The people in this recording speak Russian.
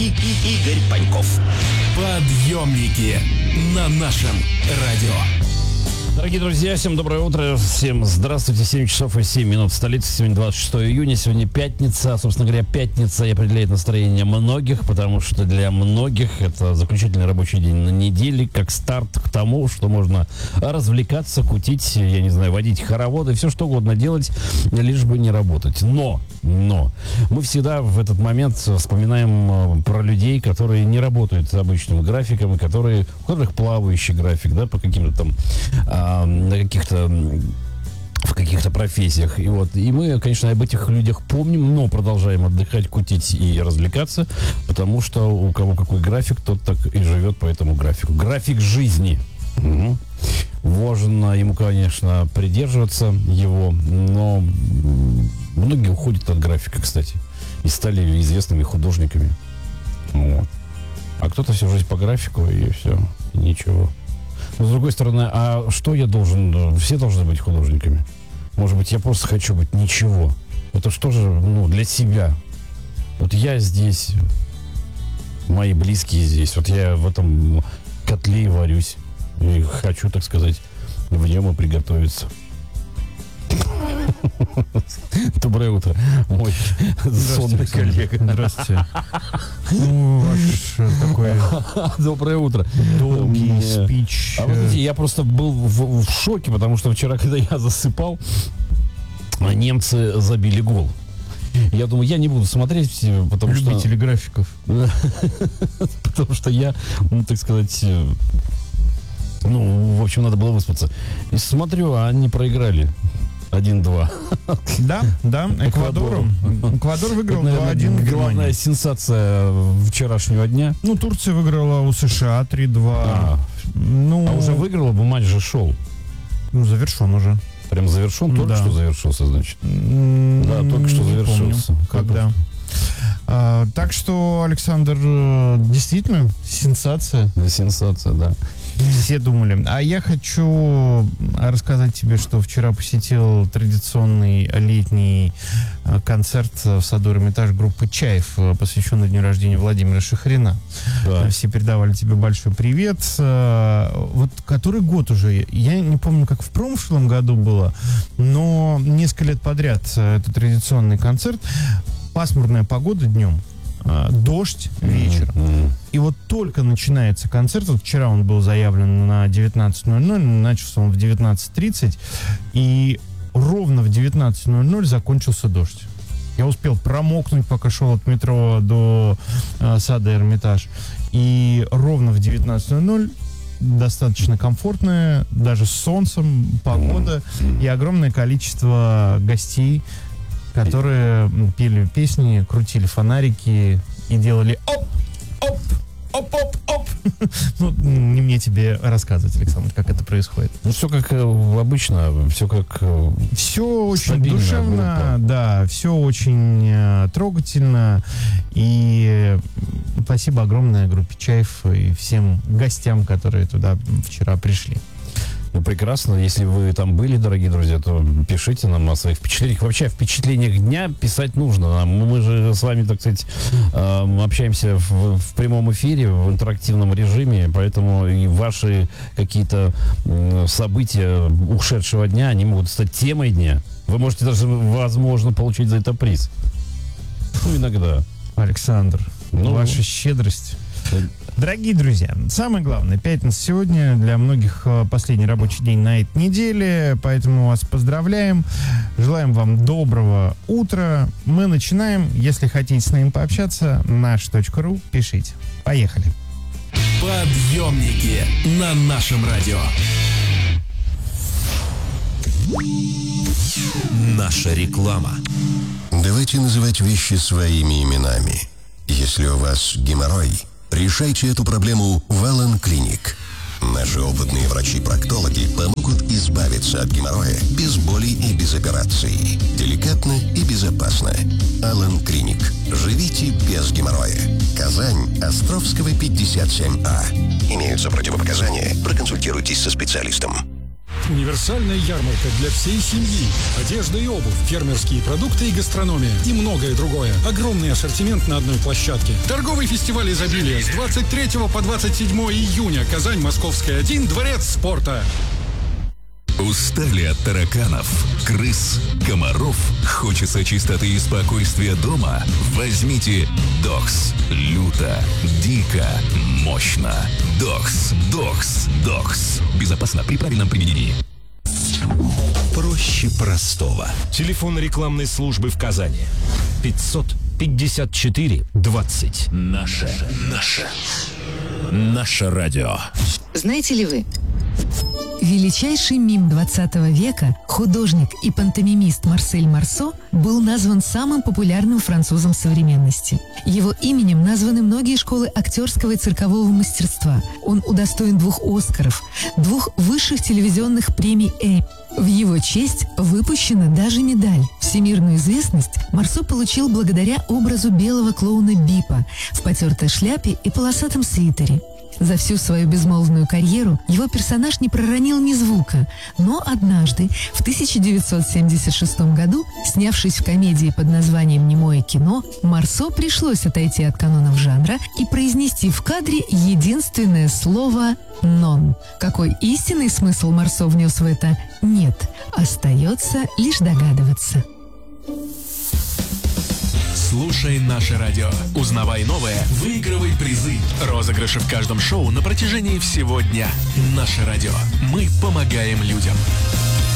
Игорь Паньков. Подъемники на нашем радио. Дорогие друзья, всем доброе утро, всем здравствуйте, 7 часов и 7 минут в столице, сегодня 26 июня, сегодня пятница, собственно говоря, пятница и определяет настроение многих, потому что для многих это заключительный рабочий день на неделе, как старт к тому, что можно развлекаться, кутить, я не знаю, водить хороводы, все что угодно делать, лишь бы не работать. Но мы всегда в этот момент вспоминаем про людей, которые не работают обычным графиком, и у которых плавающий график, да, по каким-то там в каких-то профессиях. И мы, конечно, об этих людях помним, но продолжаем отдыхать, кутить и развлекаться, потому что у кого какой график, тот так и живет по этому графику. График жизни. Важно ему, конечно, придерживаться его, но многие уходят от графика, кстати, и стали известными художниками. Вот. А кто-то всю жизнь по графику, и все, и ничего. Но, с другой стороны, а что я должен? Все должны быть художниками. Может быть, я просто хочу быть ничего. Это что же, для себя. Вот я здесь, мои близкие здесь. Вот я в этом котле варюсь. И хочу, так сказать, в нем и приготовиться. Доброе утро, мой сонный коллега. Здравствуйте. Ваш такой... Доброе утро. Долгий спич. А вы знаете, я просто был в шоке, потому что вчера, когда я засыпал, немцы забили гол. Я думаю, я не буду смотреть, потому что... Любители графиков. Потому что я, так сказать... в общем, надо было выспаться. И смотрю, а они проиграли 1-2. Да, Эквадор выиграл 2-1. Главная сенсация вчерашнего дня. Турция выиграла у США 3-2. А уже выиграла, бы матч же шел. Завершен уже. Прям завершен? Только что завершился, значит. Да, только что завершился. Когда? Так что, Александр, действительно, сенсация. Сенсация, да. Все думали. А я хочу рассказать тебе, что вчера посетил традиционный летний концерт в саду Эрмитаж группы «Чайф», посвященный дню рождения Владимира Шахрина. Да. Все передавали тебе большой привет. Вот который год уже, я не помню, как в прошлом году было, но несколько лет подряд это традиционный концерт. Пасмурная погода днем, дождь вечером. И вот только начинается концерт. Вот вчера он был заявлен на 19:00, начался он в 19:30, и ровно в 19:00 закончился дождь. Я успел промокнуть, пока шел от метро до сада Эрмитаж. И ровно в 19:00 достаточно комфортная, даже с солнцем, погода и огромное количество гостей, которые пели песни, крутили фонарики и делали оп-оп-оп-оп-оп. Не мне тебе рассказывать, Александр, как это происходит. Все как обычно, все очень душевно, группа. Да, все очень трогательно. И спасибо огромное группе «Чайф» и всем гостям, которые туда вчера пришли. Прекрасно. Если вы там были, дорогие друзья, то пишите нам о своих впечатлениях. Вообще, о впечатлениях дня писать нужно. Мы же с вами, так сказать, общаемся в прямом эфире, в интерактивном режиме, поэтому и ваши какие-то события ушедшего дня, они могут стать темой дня. Вы можете даже, возможно, получить за это приз. Иногда. Александр, ваша щедрость... Дорогие друзья, самое главное, пятница сегодня, для многих последний рабочий день на этой неделе, поэтому вас поздравляем, желаем вам доброго утра. Мы начинаем, если хотите с нами пообщаться, наш.ру, пишите. Поехали. Подъемники на нашем радио. Наша реклама. Давайте называть вещи своими именами. Если у вас геморрой, решайте эту проблему в Аллен Клиник. Наши опытные врачи-проктологи помогут избавиться от геморроя без боли и без операций. Деликатно и безопасно. Аллен Клиник. Живите без геморроя. Казань, Островского, 57А. Имеются противопоказания. Проконсультируйтесь со специалистом. Универсальная ярмарка для всей семьи. Одежда и обувь, фермерские продукты и гастрономия. И многое другое. Огромный ассортимент на одной площадке. Торговый фестиваль изобилия с 23 по 27 июня. Казань, Московская, 1, Дворец спорта. Устали от тараканов, крыс, комаров? Хочется чистоты и спокойствия дома? Возьмите Докс. Люто, дико, мощно. Докс. Безопасно при правильном применении. Проще простого. Телефон рекламной службы в Казани. 554 20. Наше радио. Знаете ли вы, величайший мим 20 века, художник и пантомимист Марсель Марсо, был назван самым популярным французом современности. Его именем названы многие школы актерского и циркового мастерства. Он удостоен 2 Оскаров, 2 высших телевизионных премий Эмми. В его честь выпущена даже медаль. Всемирную известность Марсо получил благодаря образу белого клоуна Бипа в потертой шляпе и полосатом свитере. За всю свою безмолвную карьеру его персонаж не проронил ни звука, но однажды, в 1976 году, снявшись в комедии под названием «Немое кино», Марсо пришлось отойти от канонов жанра и произнести в кадре единственное слово «нон». Какой истинный смысл Марсо внес в это, нет, остается лишь догадываться. Слушай наше радио. Узнавай новое, выигрывай призы. Розыгрыши в каждом шоу на протяжении всего дня. Наше радио. Мы помогаем людям.